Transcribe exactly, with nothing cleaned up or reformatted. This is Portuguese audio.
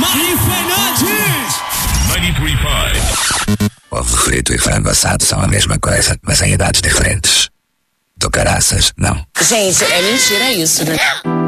Marley Fernandes. noventa e três ponto cinco. Ovo frito e frango assado são a mesma coisa, mas em idades diferentes. Do caraças, não. Gente, é mentira isso, né?